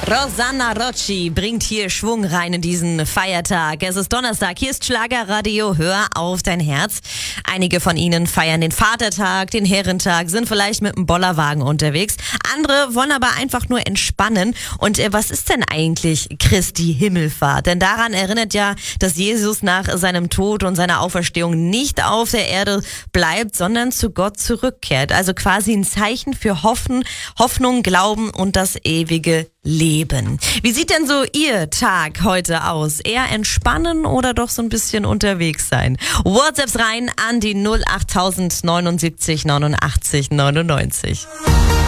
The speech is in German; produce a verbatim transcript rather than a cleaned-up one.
Rosanna Rocci bringt hier Schwung rein in diesen Feiertag. Es ist Donnerstag, hier ist Schlagerradio, hör auf dein Herz. Einige von Ihnen feiern den Vatertag, den Herrentag, sind vielleicht mit dem Bollerwagen unterwegs. Andere wollen aber einfach nur entspannen. Und äh, was ist denn eigentlich Christi Himmelfahrt? Denn daran erinnert ja, dass Jesus nach seinem Tod und seiner Auferstehung nicht auf der Erde bleibt, sondern zu Gott zurückkehrt. Also quasi ein Zeichen für Hoffen, Hoffnung, Glauben und das ewige Leben. Wie sieht denn so Ihr Tag heute aus? Eher entspannen oder doch so ein bisschen unterwegs sein? WhatsApps rein an die null acht neunundsiebzig neunundachtzig neunundneunzig.